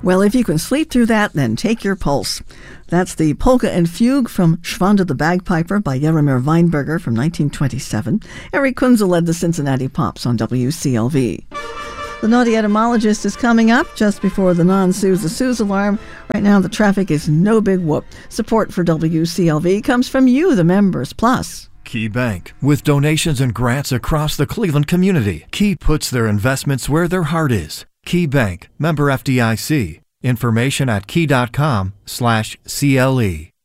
Well, if you can sleep through that, then take your pulse. That's the Polka and Fugue from Schwanda the Bagpiper by Jaromir Weinberger from 1927. Eric Kunzel led the Cincinnati Pops on WCLV. The Naughty Etymologist is coming up just before the non-Suze the Suze alarm. Right now, the traffic is no big whoop. Support for WCLV comes from you, the members, plus Key Bank. With donations and grants across the Cleveland community, Key puts their investments where their heart is. Key Bank, member FDIC. Information at key.com/CLE.